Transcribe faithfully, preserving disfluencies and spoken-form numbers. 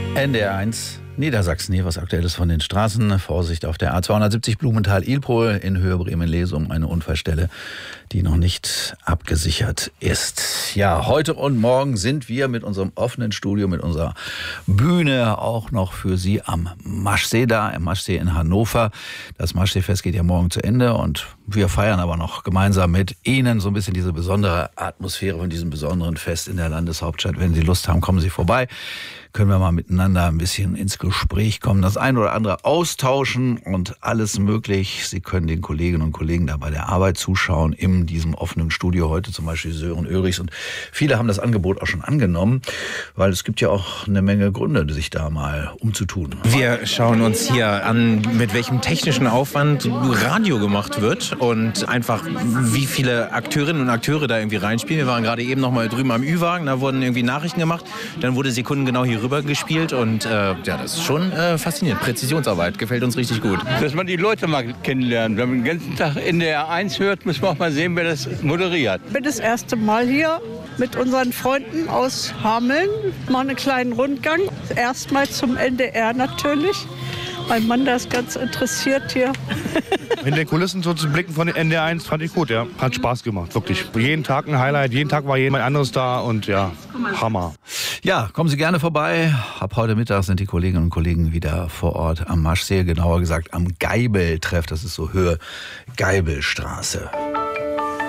N D R eins Niedersachsen, hier was Aktuelles von den Straßen. Vorsicht auf der A zweihundertsiebzig Blumenthal-Ilpol in Höhe Bremen-Lesum, eine Unfallstelle, die noch nicht abgesichert ist. Ja, heute und morgen sind wir mit unserem offenen Studio, mit unserer Bühne auch noch für Sie am Maschsee da, im Maschsee in Hannover. Das Maschseefest geht ja morgen zu Ende und wir feiern aber noch gemeinsam mit Ihnen so ein bisschen diese besondere Atmosphäre von diesem besonderen Fest in der Landeshauptstadt. Wenn Sie Lust haben, kommen Sie vorbei. Können wir mal miteinander ein bisschen ins Gespräch kommen, das ein oder andere austauschen und alles möglich. Sie können den Kolleginnen und Kollegen da bei der Arbeit zuschauen in diesem offenen Studio. Heute zum Beispiel Sören Oehrichs und viele haben das Angebot auch schon angenommen, weil es gibt ja auch eine Menge Gründe, sich da mal umzutun. Wir schauen uns hier an, mit welchem technischen Aufwand Radio gemacht wird und einfach wie viele Akteurinnen und Akteure da irgendwie reinspielen. Wir waren gerade eben noch mal drüben am Ü-Wagen, da wurden irgendwie Nachrichten gemacht, dann wurde sekundengenau hier rüber gespielt und äh, ja, das ist schon äh, faszinierend. Präzisionsarbeit, gefällt uns richtig gut. Dass man die Leute mal kennenlernt. Wenn man den ganzen Tag N D R eins hört, muss man auch mal sehen, wer das moderiert. Ich bin das erste Mal hier mit unseren Freunden aus Hameln. Mal einen kleinen Rundgang. Erstmal zum N D R natürlich. Mein Mann, der ist ganz interessiert hier. In den Kulissen so zu blicken von N D R eins fand ich gut, ja. Hat Spaß gemacht, wirklich. Jeden Tag ein Highlight, jeden Tag war jemand anderes da und ja, Hammer. Ja, kommen Sie gerne vorbei. Ab heute Mittag sind die Kolleginnen und Kollegen wieder vor Ort am Maschsee, genauer gesagt am Geibeltreff. Das ist so Höhe Geibelstraße.